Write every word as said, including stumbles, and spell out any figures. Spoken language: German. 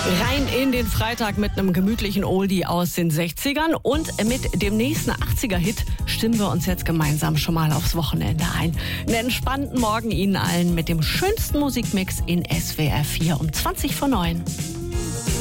Rein in den Freitag mit einem gemütlichen Oldie aus den sechzigern und mit dem nächsten achtziger-Hit stimmen wir uns jetzt gemeinsam schon mal aufs Wochenende ein. Einen entspannten Morgen Ihnen allen mit dem schönsten Musikmix in S W R vier um zwanzig vor neun.